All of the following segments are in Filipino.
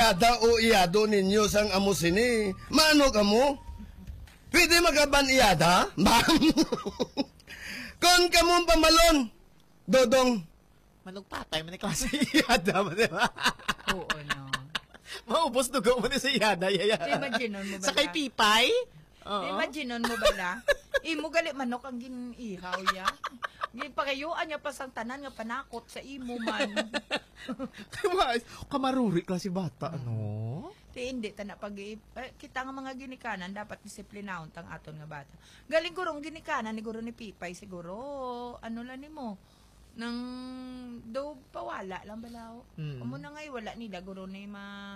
iyada o iyado ninyo sang amo sini. Mano kamo? Pwede magaban iyada? Ma'am. Kon kamong pamalon, Dodong. Manog patay, man klase iyada mo, diba? Oo, no. Maubos dugo mo na sa iyada, yaya. Imagine mo ba? Sa kay Pipay? Imagine mo ba na? Imo gali manok ang ginihaw ya. Gipakayuan niya pa sang tanan nga panakot sa imo man. Kamaruri klase bata, ano? Hindi ta na pag kita nga mga ginikanan dapat disiplinahon tang aton nga bata. Galing gurong ginikanan ni guro ni Pipay siguro ano lang nimo nang do pawala lang balaw. Amo na ngay wala nila guro ni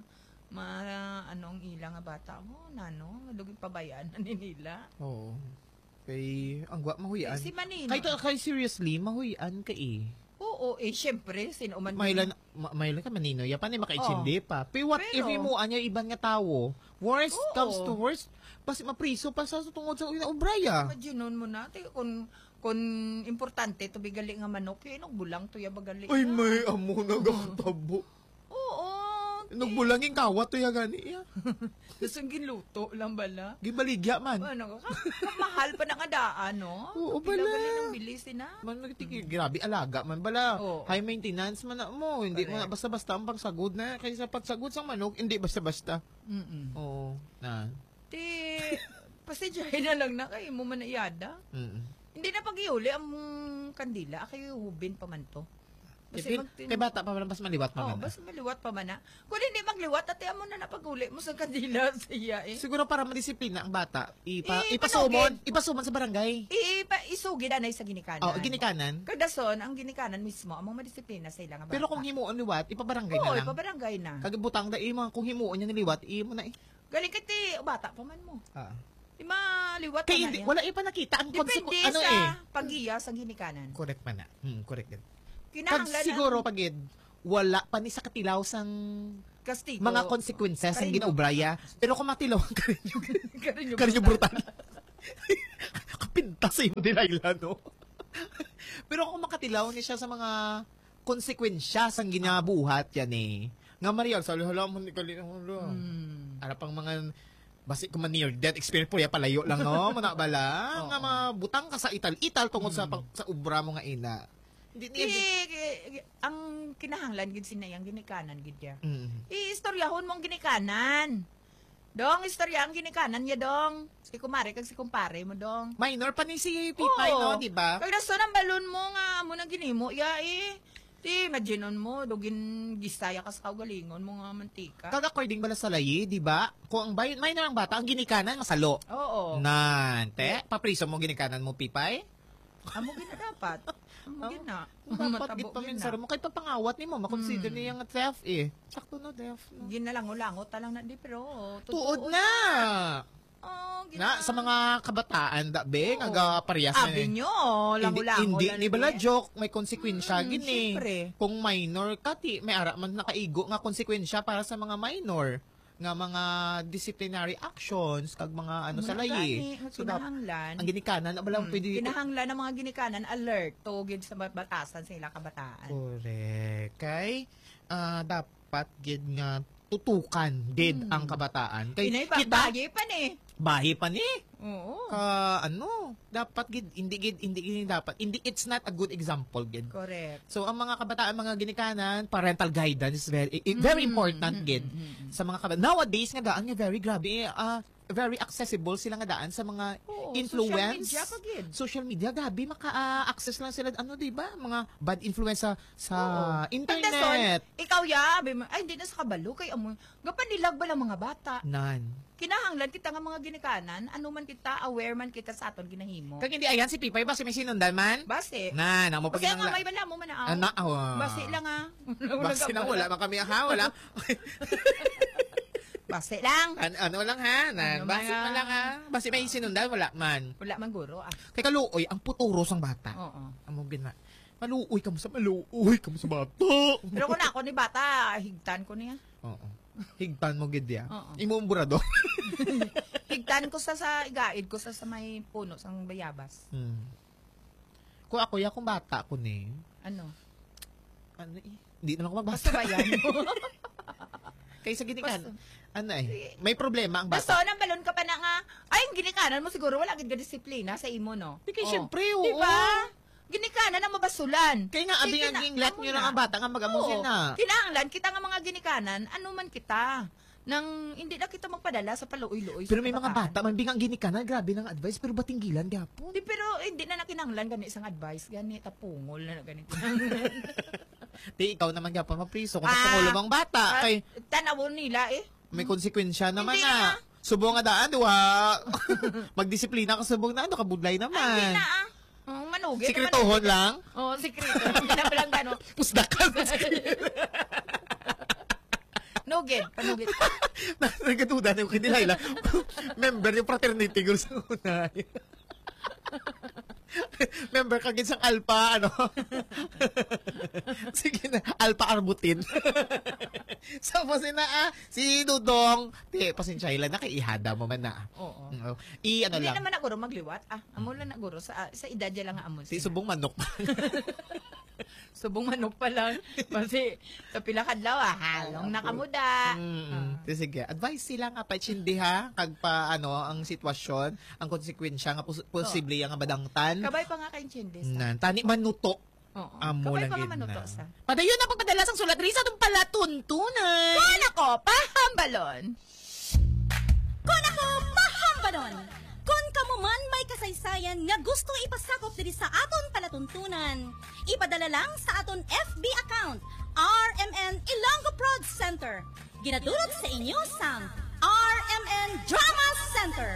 anong ilang nga bata mo nano dugi pabayaan ni nila. Oo. Kay ang gwa mahuyan. Si Manino. Kay seriously mahuyan ka eh. Oo, syempre, sino man. Mailan ka manino, ya pa ni makaitsindi pa. Pero what if imo anya iban nga tawo? Worst comes to worst, basi mapriso pa sa tungod sa ubraya. Imagine mo na, kung importante to bigali nga manok, bulang to ya bagali. Ay, may amo nagakatabo. Oo. Nagbulangin kawat to ya gani. Gusto giluto lang bala. Gibaligya man. Ano, kamahal pa ng adaan, no? Oo, bala. Pinagali ng bilisin na. Man, grabe, alaga man bala. High maintenance man na mo. Hindi mo na basta-basta ang pagsagod na. Kaysa pagsagod sa manok, hindi basta-basta. Oo. Na. Pasidyahin na lang na kayo mo man na iyada. Hindi na pag-iuli ang kandila. Kayo hubin pa man to. Kay bata pa man, mas maliwat pa man. Mas maliwat pa man na. Kung hindi magliwat, ate mo na napag-uli mo sa kandila siya eh. Siguro para madisiplina ang bata, ipasumon sa barangay. Isugid anay sa ginikanan. Ginikanan. Kadason, ang ginikanan mismo, among madisiplina sa ilang bata. Pero kung himuon liwat, ipabarangay na lang. Ipabarangay na. Kagibutang da mga kung himuon niya niliwat, mo na eh. Galing kiti, bata pa man mo. Di maliwat pa na. Wala ipa nakita ang depende sa pag-iya sa ginikanan. Correct man na. Correct din. Siguro pagid wala pa ni sa katilaw sang kastigo, mga consequences ang ginaubraya, pero kung matilaw karinyo brutal. Kapinta sa imo dinayla, no? Pero kung makatilaw ni siya sa mga konsekwensya sang ginabuhat yan eh. Nga Maria, sa halam mo ni kalinaw. Pang mga basi ko man near death experience po ya palayo lang no, muna bala nga mabutang ka sa ital tungod sa ubra mo nga ina. Ang kinahanglan gid sinayang ginikanan gid ya. Istoryahon mong ginikanan. Dong, istorya ang ginikanan niya dong. Si kumare kag si kumpare mo dong. Minor pa ni si Pipay no, di ba? Kag daso nang balon mo nga mo nang ginimo ya eh. Imagineon mo dugin gisaya ka sa kaugalingon mo nga mantika. Kag according bala sa layi, di ba? Kung ang minor ang bata, ang ginikanan masalo. Oo. Nante, papriso mo ginikanan mo Pipay? Amo gina dapat. Amo gina. Dapat git paminsara mo kay papangawat nimo makonsider niya nga theft eh. Sakto no theft. No? Ginalango-langot talang na di pero tuod na. Na sa mga kabataan dabe nga parehas na abi nyo lango-lango hindi ni bala joke may konsekwensya gini. Kung minor ka may ara man nakaigo nga konsekwensya para sa mga minor nga mga disciplinary actions kag mga ano sa layi. So kinahanglan ang ginikanan wala pwede kinahanglan ng mga ginikanan alert tugid sa batasan sa ilang kabataan. Correct. Kay dapat gid nga tutukan gid ang kabataan. Kay kita bahi pa ni. Oo. Dapat gid hindi dapat. It's not a good example gid. Correct. So ang mga kabataan, mga ginikanan, parental guidance is very important gid sa mga kabataan. Nowadays nga daan nga very grabe very accessible sila nga daan sa mga influence. Social media gabi maka-access lang sila di ba? Mga bad influence sa internet. Ikaw hindi na sa kabalo kay amo. Gapanilag ba lang mga bata? Kinahanglan kita nga mga ginikanan, ano man kita, aware man kita sa aton ginahimo. Kag hindi ayan si Pipay basi may sinundan man? Basi. Namo pag nga may bala mo man Basi lang Basi lang wala man kami wala. Basi lang. Ano lang basi man lang Basi may sinundan wala man. Wala man guro Kay kaluoy ang puturo sang bata. Oo. Amo gina. Maluoy ka mo sa bata. Pero kung ako ni bata, higtan ko niya. Oo. Higtan mo gid ya. Imo burado. Higtan ko sa igaid ko sa may puno sang bayabas. Kung ako kung bata ko ni. Ano Hindi na ako magbasa. Basta bayan mo. Kaysa ginikanan. May problema ang Basta bata. nang balon ka pa na nga. Ay, ang ginikanan mo siguro wala gid ka disiplina sa imo, no? Di kay syempre, oo. Di ba? Ginikanan ang mabasulan. Kaya nga, abing-aging let nyo lang ang bata nga mag-amusin na. Kinahanglan, kita nga mga ginikanan, ano man kita. Nang hindi na kita magpadala sa paluoy-luoy. Pero may mga bata, man bingang ginikanan, grabe ng advice, pero batinggilan, gapon. Di, pero hindi na nakinahanglan gani isang advice. Gani, tapungol na ganito. Di, ikaw naman gapon, mapriso. Kung napungulo ang bata, kay Tanawon nila eh. may konsekwensya naman Hindi na. na. Subong nga daan, diwa. Magdisiplina ka subong na, kabudlay Ay, hindi naman. na ah. Manugit. Sikretohon lang? Oo, sikreto. Hindi na palang gano'n. Pusdakan. Nugid, panugid. Nagatuda na yung kinilay lang. Member yung fraternity girl sa una. Member kagin sang Alpha, ano? Sige na, Alpha Arbutin. So, si Dudong, pasensya ilan na, kay ihada mo man na. Oo. Ano Hindi lang. naman na guro magliwat. Amo lang na guro. Sa edad niya lang nga amo. Si Subong Manok. Subong manok pa lang. Kasi sa pilakadlaw, halong nakamuda. Sige, advice sila nga pa chindi ha, kag pa ang sitwasyon, ang konsekwensya nga posible nga badangtan. Kabay pa nga kayong chindis. Tani manuto. Oo. Amo Kabay lang pa nga gid manuto na. sa. Padayon na pagpadala sang sulat risa dong palatuntunan. Kun ako, pahambalon. Kun ako, pahambalon. Kun kamo man may kasaysayan nga gusto ipasakop diri sa aton palatuntunan, ipadala lang sa aton FB account, RMN Ilonggo Prod Center. Ginadurot sa inyo sang RMN Drama Center.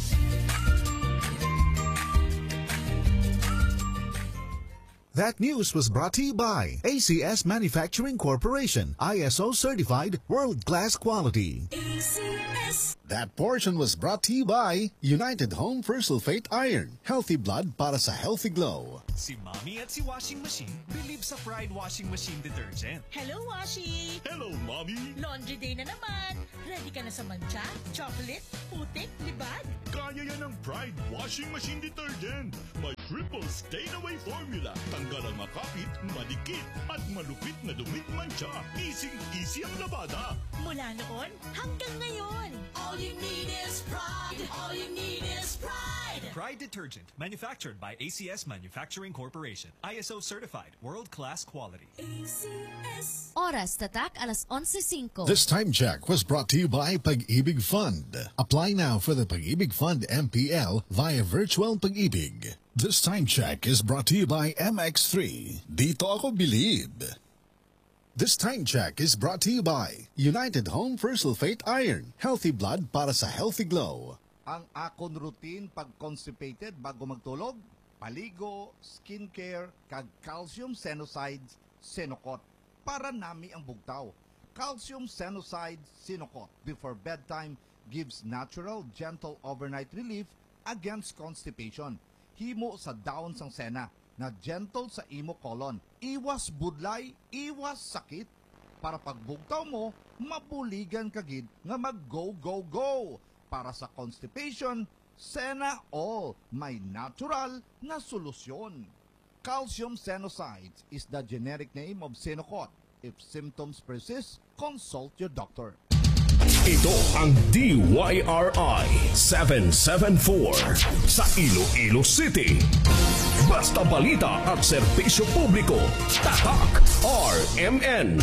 That news was brought to you by ACS Manufacturing Corporation, ISO certified world-class quality. ACS. That portion was brought to you by United Home for Sulfate Iron, healthy blood para sa healthy glow. Si Mommy at si Washing Machine believe sa Pride Washing Machine Detergent. Hello, Washi! Hello, Mommy! Laundry day na naman. Ready ka na sa mancha, chocolate, putik, libag? Kaya yan ang Pride Washing Machine Detergent. May triple stain-away formula. Tanggal ang makapit, madikit, at malupit na dumit mancha. Easy ang labada. Mula noon hanggang ngayon. All you need is pride. All you need is pride. Pride Detergent, manufactured by ACS Manufacturing Corporation. ISO certified, world-class quality. ACS. Oras tatak alas 11:05. This time check was brought to you by Pag-ibig Fund. Apply now for the Pag-ibig Fund MPL via Virtual Pag-ibig. This time check is brought to you by MX3. Dito ako believe. This time check is brought to you by United Home for Sulfate Iron, healthy blood para sa healthy glow. Ang akon routine pag constipated bago magtulog, paligo, skincare, kag calcium senosides, Senokot. Para nami ang bugtaw. Calcium senosides, Senokot before bedtime gives natural, gentle overnight relief against constipation. Himo sa daon sang sena na gentle sa imo colon. Iwas budlay, iwas sakit. Para pagbugtaw mo, mabuligan kagid nga mag-go, go, go. Para sa constipation, Sena All, may natural na solusyon. Calcium Senosides is the generic name of Senokot. If symptoms persist, consult your doctor. Ito ang DYRI 774 sa Iloilo City. Basta balita at serbisyo publiko. Tatak RMN.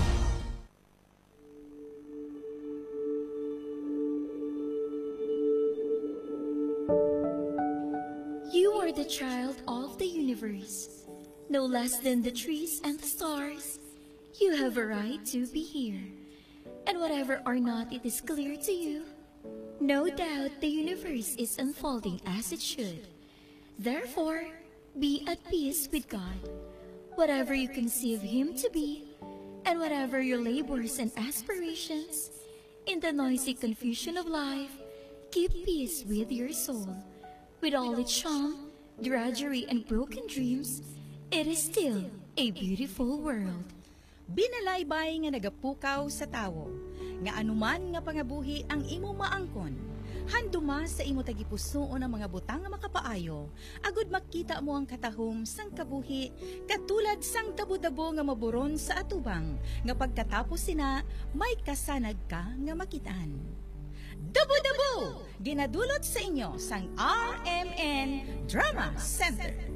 You are the child of the universe, no less than the trees and the stars. You have a right to be here. And whatever or not it is clear to you, no doubt the universe is unfolding as it should. Therefore, be at peace with God. Whatever you conceive Him to be, and whatever your labors and aspirations, in the noisy confusion of life, keep peace with your soul. With all its charm, drudgery, and broken dreams, it is still a beautiful world. Binalaybay nga nagapukaw sa tawo, nga anuman nga pangabuhi ang imo maangkon, Handuma sa imo tagipusoon ang mga butang nga makapaayo. Agud makita mo ang katahom sang kabuhi, katulad sang dabo-dabo nga maburon sa atubang, nga pagkatapos sina, may kasanag ka nga makitaan. Dabo-dabo! Ginadulot sa inyo sang RMN Drama Center.